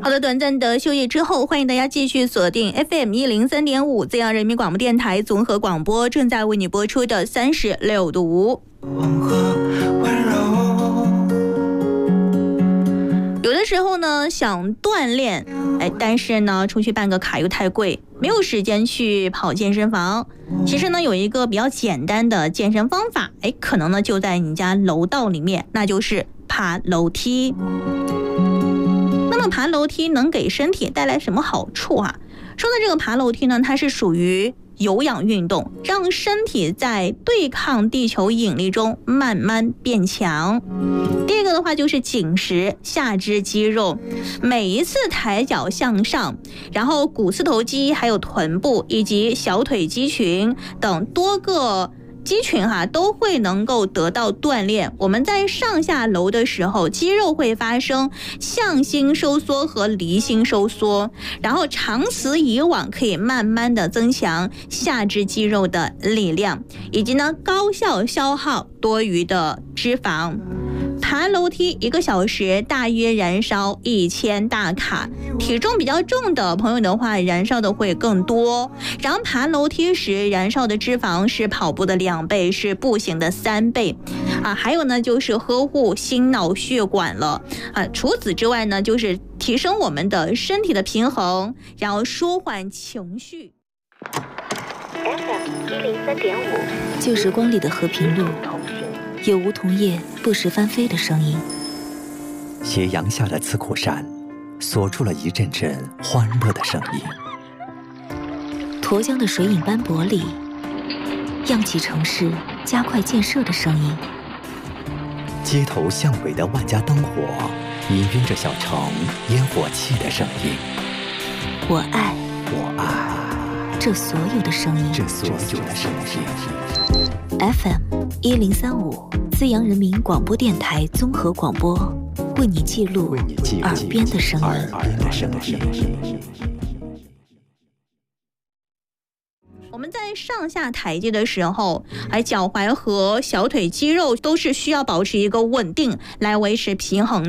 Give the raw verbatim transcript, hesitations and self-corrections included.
好的，短暂的休息之后，欢迎大家继续锁定 F M 一零三点五 浙江人民广播电台综合广播，正在为你播出的三十六度。有的时候呢，想锻炼，哎，但是呢，出去办个卡又太贵，没有时间去跑健身房。其实呢，有一个比较简单的健身方法，哎，可能呢就在你家楼道里面，那就是爬楼梯。那么爬楼梯能给身体带来什么好处啊？说的这个爬楼梯呢，它是属于有氧运动，让身体在对抗地球引力中慢慢变强。第二个的话就是紧实下肢肌肉，每一次抬脚向上，然后股四头肌还有臀部以及小腿肌群等多个肌群哈都会能够得到锻炼。我们在上下楼的时候，肌肉会发生向心收缩和离心收缩，然后长此以往可以慢慢的增强下肢肌肉的力量，以及呢高效消耗多余的脂肪。爬楼梯一个小时大约燃烧一千大卡，体重比较重的朋友的话，燃烧的会更多。然后爬楼梯时燃烧的脂肪是跑步的两倍，是步行的三倍啊。还有呢，就是呵护心脑血管了啊。除此之外呢，就是提升我们的身体的平衡，然后舒缓情绪。 F M 一零三点五， 旧时光里的和平路。有梧桐叶不时翻飞的声音， 斜阳下的刺口山锁出了一阵阵欢乐的声音。 沱江的水影斑驳里，漾起城市加快建设的声音。 街头巷尾的万家灯火氤氲着小城烟火气的声音。 我爱， 我爱这所有的声音， 这所有的声音。 F M 一零三五，资阳人民广播电台综合广播，为你记录耳边的声音。 我们在上下台阶的时候，哎，脚踝和小腿肌肉都是需要保持一个稳定来维持平衡。